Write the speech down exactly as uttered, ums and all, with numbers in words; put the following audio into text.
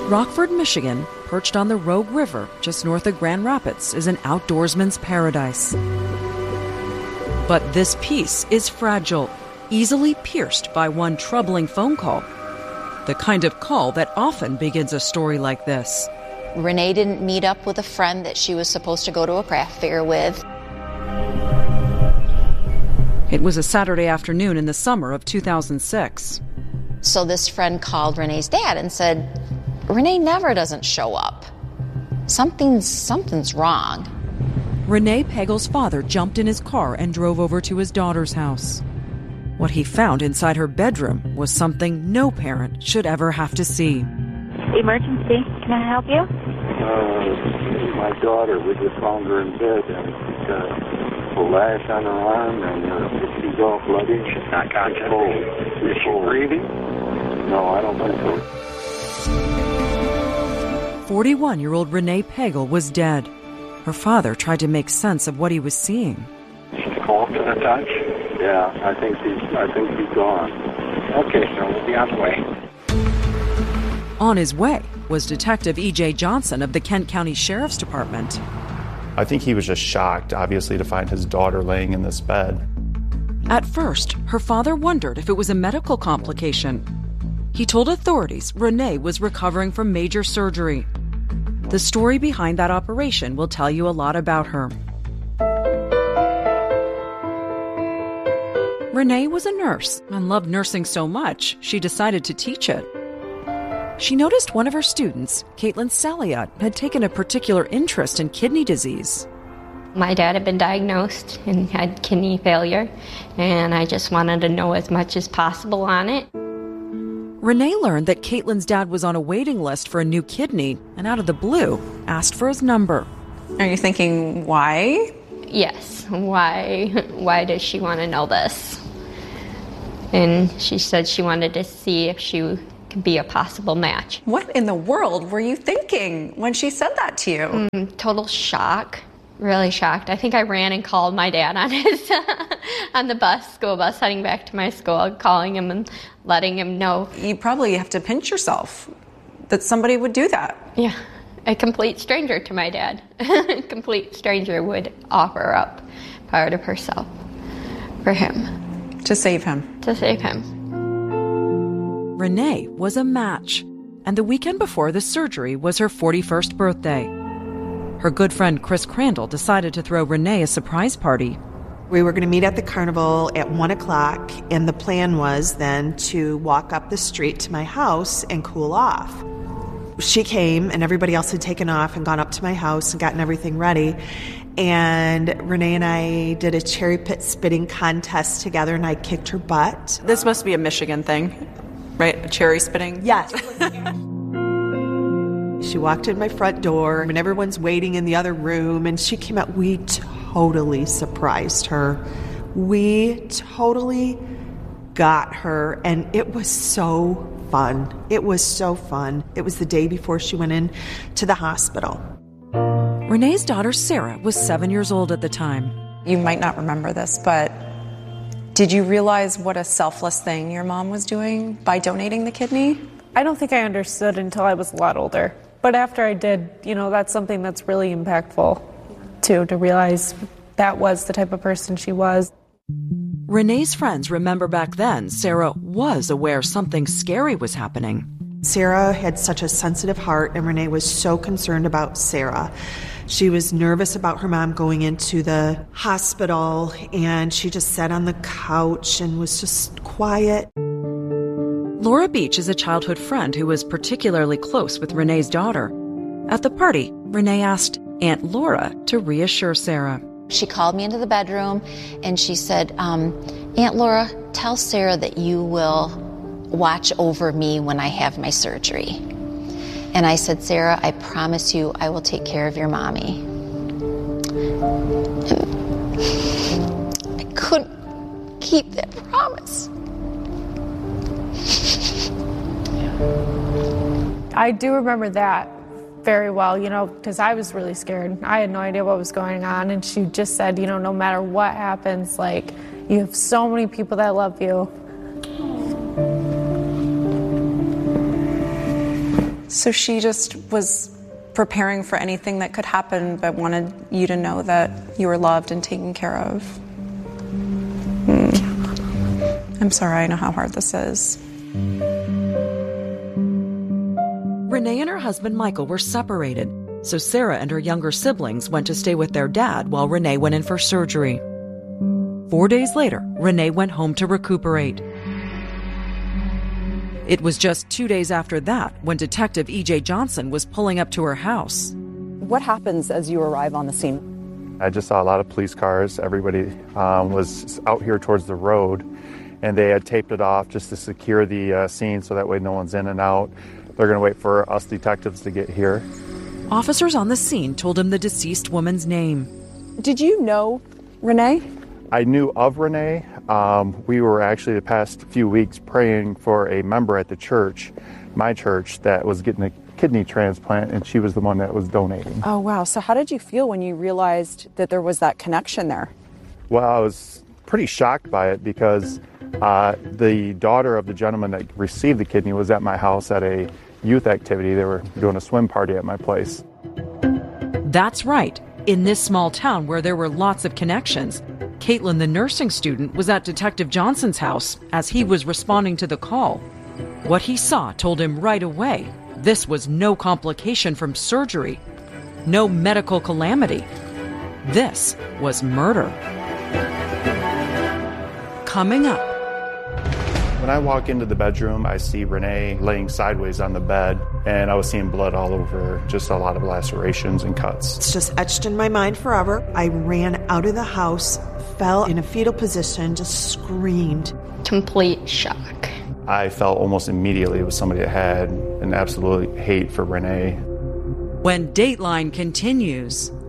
Rockford, Michigan, perched on the Rogue River just north of Grand Rapids, is an outdoorsman's paradise. But this peace is fragile, easily pierced by one troubling phone call. The kind of call that often begins a story like this. Renee didn't meet up with a friend that she was supposed to go to a craft fair with. It was a Saturday afternoon in the summer of two thousand six. So this friend called Renee's dad and said, Renee never doesn't show up. Something's, something's wrong. Renee Pagel's father jumped in his car and drove over to his daughter's house. What he found inside her bedroom was something no parent should ever have to see. Emergency, can I help you? Uh, my daughter, we just found her in bed and uh, a lash on her arm and uh, she's all bloody. She's not conscious. Cold. Is she breathing? No, I don't think so. forty-one-year-old Renee Pagel was dead. Her father tried to make sense of what he was seeing. She's cold to the touch? Yeah, I think he's, I think he's gone. Okay, so we'll be on the way. On his way was Detective E J Johnson of the Kent County Sheriff's Department. I think he was just shocked, obviously, to find his daughter laying in this bed. At first, her father wondered if it was a medical complication. He told authorities Renee was recovering from major surgery. The story behind that operation will tell you a lot about her. Renee was a nurse and loved nursing so much she decided to teach it. She noticed one of her students, Caitlin Saliot, had taken a particular interest in kidney disease. My dad had been diagnosed and had kidney failure, and I just wanted to know as much as possible on it. Renee learned that Caitlin's dad was on a waiting list for a new kidney and out of the blue asked for his number. Are you thinking why? Yes, why why does she want to know this? And she said she wanted to see if she could be a possible match. What in the world were you thinking when she said that to you? Mm, total shock. Really shocked. I think I ran and called my dad on his on the bus, school bus, heading back to my school, calling him and letting him know. You probably have to pinch yourself that somebody would do that. Yeah, a complete stranger to my dad. A complete stranger would offer up part of herself for him. To save him. To save him. Renee was a match, and the weekend before the surgery was her forty-first birthday. Her good friend Chris Crandall decided to throw Renee a surprise party. We were going to meet at the carnival at one o'clock, and the plan was then to walk up the street to my house and cool off. She came, and everybody else had taken off and gone up to my house and gotten everything ready. And Renee and I did a cherry pit spitting contest together, and I kicked her butt. This must be a Michigan thing, right? A cherry spitting? Yes. She walked in my front door, and everyone's waiting in the other room, and she came out. We totally surprised her. We totally got her, and it was so fun. It was so fun. It was the day before she went in to the hospital. Renee's daughter, Sarah, was seven years old at the time. You might not remember this, but did you realize what a selfless thing your mom was doing by donating the kidney? I don't think I understood until I was a lot older. But after I did, you know, that's something that's really impactful, too, to realize that was the type of person she was. Renee's friends remember back then Sarah was aware something scary was happening. Sarah had such a sensitive heart, and Renee was so concerned about Sarah. She was nervous about her mom going into the hospital, and she just sat on the couch and was just quiet. Laura Beach is a childhood friend who was particularly close with Renee's daughter. At the party, Renee asked Aunt Laura to reassure Sarah. She called me into the bedroom and she said, um, Aunt Laura, tell Sarah that you will watch over me when I have my surgery. And I said, Sarah, I promise you I will take care of your mommy. And I couldn't keep that promise. I do remember that very well, you know, because I was really scared. I had no idea what was going on, and she just said, you know, no matter what happens, like, you have so many people that love you. So she just was preparing for anything that could happen, but wanted you to know that you were loved and taken care of. Hmm. I'm sorry, I know how hard this is. Renee and her husband Michael were separated, so Sarah and her younger siblings went to stay with their dad while Renee went in for surgery. Four days later, Renee went home to recuperate. It was just two days after that when Detective E J Johnson was pulling up to her house. What happens as you arrive on the scene? I just saw a lot of police cars. Everybody um, was out here towards the road, and they had taped it off just to secure the uh, scene so that way no one's in and out. They're going to wait for us detectives to get here. Officers on the scene told him the deceased woman's name. Did you know Renee? I knew of Renee. Um, we were actually the past few weeks praying for a member at the church, my church, that was getting a kidney transplant, and she was the one that was donating. Oh, wow. So how did you feel when you realized that there was that connection there? Well, I was pretty shocked by it because uh, the daughter of the gentleman that received the kidney was at my house at a youth activity. They were doing a swim party at my place. That's right. In this small town where there were lots of connections, Caitlin, the nursing student, was at Detective Johnson's house as he was responding to the call. What he saw told him right away this was no complication from surgery, no medical calamity. This was murder. Coming up. When I walk into the bedroom, I see Renee laying sideways on the bed, and I was seeing blood all over her, just a lot of lacerations and cuts. It's just etched in my mind forever. I ran out of the house, fell in a fetal position, just screamed. Complete shock. I felt almost immediately it was somebody that had an absolute hate for Renee. When Dateline continues.